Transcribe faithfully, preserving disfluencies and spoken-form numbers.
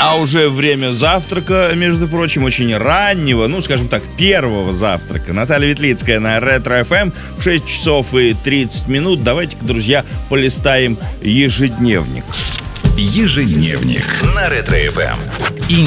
А уже время завтрака, между прочим, очень раннего, ну, скажем так, первого завтрака. Наталья Ветлицкая на Ретро-эф эм в шесть часов и тридцать минут. Давайте-ка, друзья, полистаем ежедневник. Ежедневник на Ретро-эф эм.